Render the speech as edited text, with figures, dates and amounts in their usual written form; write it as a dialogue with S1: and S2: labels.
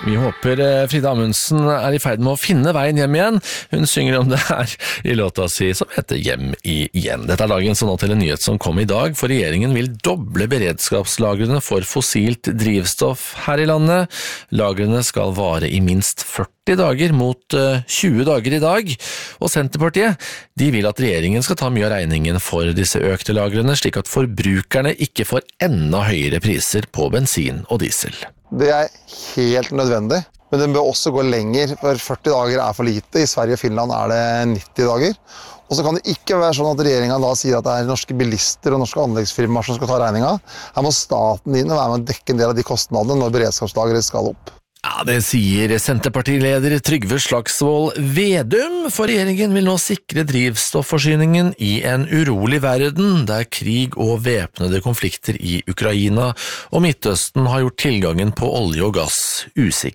S1: Vi håper Frida Amundsen I ferd med å finne veien hjem igjen. Hun synger om det her I låta si som heter Hjem igjen. Dette dagen så nå til en nyhet som kom I dag, for regjeringen vil doble beredskapslagrene for fossilt drivstoff her I landet. Lagrene skal vare I minst 40 dager mot 20 dager I dag, og Senterpartiet de vil at regjeringen skal ta mye av regningen for disse økte lagrene, slik at forbrukerne ikke får enda høyere priser på bensin og diesel.
S2: Det helt nødvendig, men det bør også gå lenger, for 40 dager for lite. I Sverige og Finland det 90 dager. Og så kan det ikke være sånn at regjeringen da sier at det norske bilister og norske anleggsfirmaer som skal ta regningen. Her må staten inn og være med å dekke en del av de kostnadene når beredskapslageret skal opp.
S1: Ja, det sier Senterpartileder Trygve Slagsvold Vedum, for regjeringen vil nå sikre drivstoffforsyningen I en urolig verden, der krig og væpnede konflikter I Ukraina og Midtøsten har gjort tilgangen på olje og gass usikker.